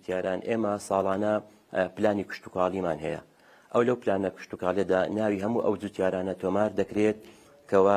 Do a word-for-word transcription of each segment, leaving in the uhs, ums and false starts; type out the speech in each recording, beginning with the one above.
جوتیاران ئێمە ساڵانە پلانی کشتتوکاڵیمان هەیە ئەو لەو پلانە کشتتوکاڵێدا ناوی هەموو ئەو جوتیارانە تۆمار دەکرێت کەوا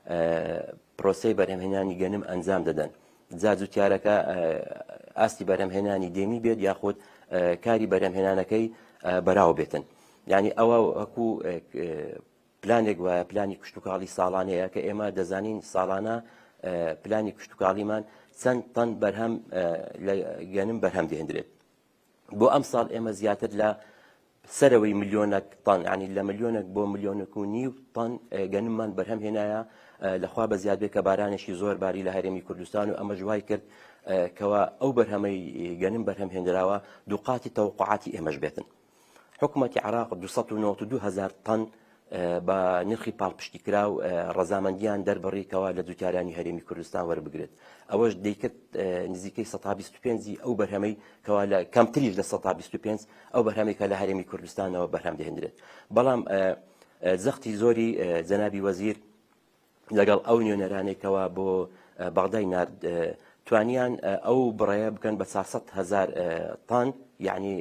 پرۆسی بەرهەمهێنانی گەنم ئەنجام دەدەن جا جوتیارەکە ئاستی بەرهەمهێنانی دێمی بێت یاخود کاری بەرهەمهێنانەکەی بەراو بێتن یعنی ئەوە وەکو پلانێک وایە پلانی کشتتوکاڵی ساڵانەیە کە ئێمە دەزانین ساڵانە پلانی کشتتوکاڵیمان چەند تەن بەرهەم گەنم بەرهەم دێنرێت بۆ ئەم ساڵ ئێمە زیاتر لە سەرەوەی ملیۆنێک تەن ینی لە ملیۆنێک بۆ ملیۆنێک و نیو تەن گەنممان بەرهەم هێنایە لەخوا بە زیاد بێت کە بارانێکی زۆر باری لە هەرێمی کوردستان و ئەمە ژوای کرد کەوا ئەو بەرهەمەی گەنم بەرهەم هێنراوە دووقاتی تەوقعاتی ئێمەش بێتن حکوومەتی عێراق دووسەد و نۆڤەت و دوو هەزار تەن بە نرخی پاڵپشتی کرا و ڕەزامەندیان دەربڕیکەوە لە جوتیارانی هەرێمی کوردستان وەربگرێت ئەوەش دەیکرد نزیکەی سەد و بیست و پێنج ئەو بەرهەمەی کەوا لە کەمتریش لە سەد و بیست و پێنج ئەو بەرهەمێک کە لە هەرێمی کوردستانەوە بەرهەم دەهێنرێت بەڵام زەختی زۆری جەنابی وەزیر لەگەڵ ئەو نوێنەرانێکەوە بۆ بەغدای نارد توانیان ئەو بڕێە بکەن بە چارسەد هەزار تان یعنی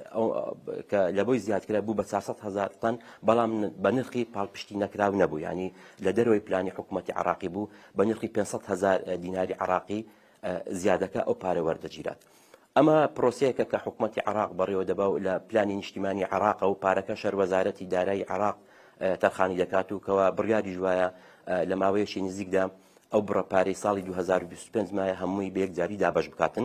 کە لە بۆی زیادکرا بوو بە چارسەد هەزار تان بەڵام بە نرخی پاڵپشتی نەکراو نەبوو ینی لە دەروی پلانی حکوومەتی عراقی بوو بە نرخی پێنجسەد هەزار دیناری عراقی زیادەکە ئەو پارە وەردەگیرات ئەمە پرۆسەیەکە کە حکوومەتی عراق بەڕێوە دەبا و لە پلانی نیشتیمانی عراق و پارەکە شەروەزارەتی دارایی عراق تەرخانی دەکات و کەوا بڕیاری ژوایە لە ماوەیەکی نزیکدا ئەو بڕە پارەی ساڵی دوو هەزار و بیست و پێنج مایە هەمووی بە یەکجاری دابەش بکاتن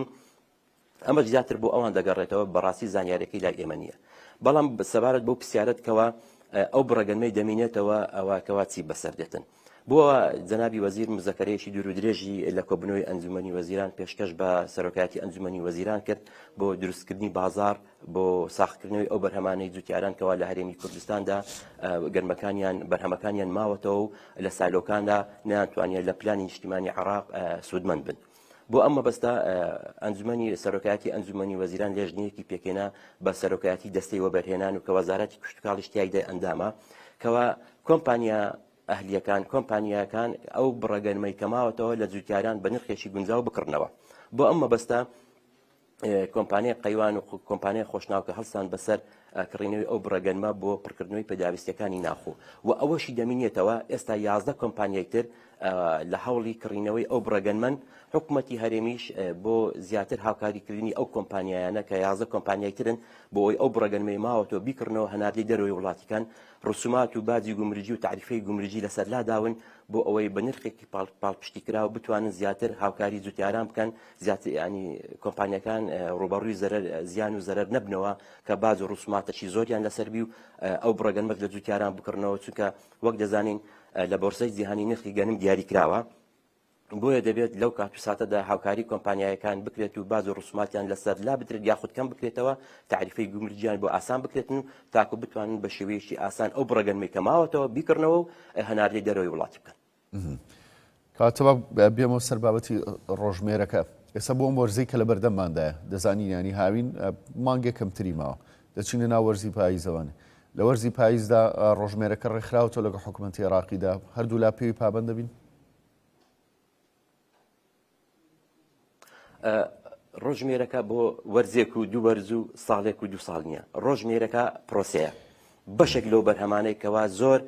ئەمە زیاتر بۆ ئەوان دەگەڕێتەوە بەڕاستی زانیارەکەی لای ئێمە نییە بەڵام سەبارەت بۆ پرسیارەتکەوە ئەو بڕەگەنمەی دەمینێتەوە ئەوە کەوا چی بەسەر دێتن بۆەوە جەنابی وەزیر مزەکەرەیەکی دوور و درێژی لە کۆبنەوەی ئەنجومەنی وەزیران پێشکەش بە سەرۆکایەتی ئەنجومەنی وەزیران کرد بۆ دروستکردنی بازار بۆ ساختکردنەوەی ئەو بەرهەمانەی جوتیاران کەوا لە هەرێمی کوردستاندا گەرمەکانیان بەرهەمەکانیان ماوەتەوە و لە سالۆکاندا نەیانتوانیان لە پلانی نیشتیمانی عراق سوودمەند بن بۆ ئەم مەبەستە ئەنجومەنی سەرۆکایەتی ئەنجومەنی وەزیران لێژنەیەکی پێکێنا بە سەرۆکایەتی دەستەی وەبەرهێنان و کە وەزارەتی کشتتوکاڵیش تیایدا ئەندامە کەوا کۆمپانیا ئەهلیەکان کۆمپانیاکان ئەو بڕەگەنمەی کەماوەتەوە لە جوتیاران بە نرخێکی گونجاو بکڕنەوە بۆ ئەم مەبەستە کۆمپانیای قەیوان و کۆمپانیای خۆشناوکە هەڵسان بەسەر کڕینەوەی ئەو بڕەگەنمە بۆ پڕکردنەوەی پێداویستەکانی ناخۆ و ئەوەشی دەمینێتەوە ئێستا یازدە کۆمپانیای تر لە هەوڵی کڕینەوەی ئەو بڕەگەنمەن حکوومەتی هەرێمیش بۆ زیاتر هاوکاریکردنی ئەو کۆمپانیایانە کە یازدە کۆمپانیای ترن بۆ ئەوی ئەو بڕەگەنمەی ماوەتەوە بیکردنەوە هەناردەی دەروی وڵاتیکان ڕسومات و باجی گومرجی و تعریفەی گومرجی لەسەر لاداون بۆ ئەوەی بە نرخێکی پاڵپشتی کراوە بتوانن زیاتر هاوکاری جوتیاران بکەن زیاتر ینی کۆمپانیەکان ڕوبەڕووی زەرەر زیان و زەرەر نەبنەوە کە باج و ڕسوماتەکی زۆریان لەسەربی و ئەو بڕەگەنمەک لە جوتیاران بکردنەوە چونکە وەک دەزانین لە بۆرسەی جیهانی نرخی گەنم دیاری کراوە بۆیە دەبێت لەو کات و ساتەدا هاوکاری کۆمپانیایەکان بکرێت و باز و ڕسوماتیان لەسەر لا بدرێت یاخود کەم بکرێتەوە تعریفەی گومرجیان بۆ ئاسان بکرێتن و تاکو بتوانن بە شێوەیەکی ئاسان ئەو بڕەگەنمەی کەماوەتەوە بیکردنەوە و هەناردەی دەرەوەی وڵاتی بکەن کاتەوە بێمەوە سەر بابەتی ڕۆژمێرەکە ئێستا بۆ ئەم وەرزەی کە لە بەردەمماندایە دەزانین ینی هاوین مانگێک کەمتری ماوە دەچینە ناو وەرزی پاییزەوانێ لە وەرزی پاییزدا ڕۆژمێرەکە ڕێکخراوەوە لەگەڵ حکوومەتی عێراقیدا هەردوو لا پێوی پابەند دەبین ڕۆژمێرەکە بۆ وەرزێک و دوو وەرز و ساڵێک و دوو ساڵ نییە ڕۆژمێرەکە پرۆسەیە بەشێک لەو بەرهەمانەیەکەوە زۆر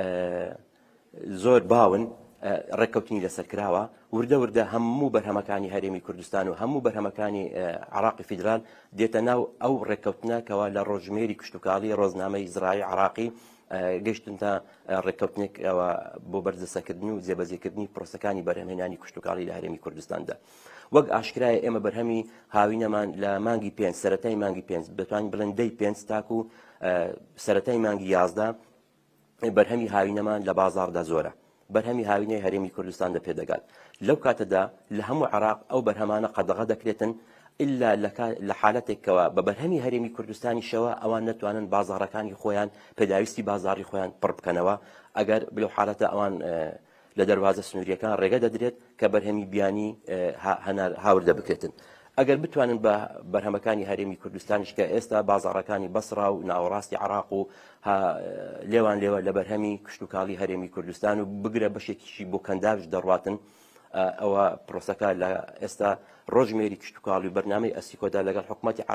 زۆر باون ڕێککەوتنی لەسەر کراوە وردە وردە هەموو بەرهەمەکانی هەرێمی کوردستان و هەموو بەرهەمەکانی عراقی فیدرال دێتە ناو ئەو ڕێککەوتنەکەوە لە ڕۆژمێری کشتتوکاڵی ڕۆژنامەی زراعی عراقی گەشتن تا ڕێککەوتنێکەوە بۆ بەرزەسەکردن و جێبەجێکردنی پرۆسەکانی بەرهەمهێنانی کشتتوکاڵی لە هەرێمی کوردستاندا وەک ئاشکرایە ئێمە بەرهەمی هاوینەمان لە مانگی پێنج سەرەتای مانگی پێنج دەتوانین بڵێن دەی پێنج تاکو و سەرەتای مانگی یازدە بەرهەمی هاوینەمان لە بازاڕدا زۆرە بەرهەمی هاوینەی هەرێمی کوردستاندا پێدەگات لەو کاتەدا لە هەموو عراق ئەو بەرهەمانە قەدەغە دەکرێتن ئللا لە حالەتێکەوە بە بەرهەمی هەرێمی کوردستانی شەوە ئەوان نەتوانن بازاڕەکانی خۆیان پێداویستی بازاڕی خۆیان پڕ بکەنەوە ئەگەر بلو حالەتە ئەوان لە دەواازە سنووریەکان ڕێگە دەدرێت کە بەرهەمی بیانی هاوردە بکرێتن ئەگەر بتوانن بە بەرهەمەکانی هەرێمی کوردستانیش کە ئێستا بازاڕەکانی بەسرا و ناوەڕاستی عراق و لێوان لێوە لە بەرهەمی کشتتوکاڵی هەرێمی کوردستان و بگرە بەشێکیشی بۆ کەنداوش دەڕاتن ئەوە پرۆسەکە لە ئێستا ڕۆژمێری کشتتوکاڵی و بەرنامەی ئەسیکۆدا لەگەڵ حکوومەتی